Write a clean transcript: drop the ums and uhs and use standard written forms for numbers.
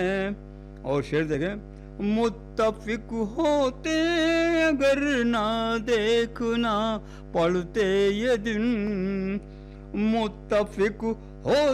और शेर देखें, मुत्तफिक होते अगर ना देखना पड़ते ये दिन, मुत्तफिक हो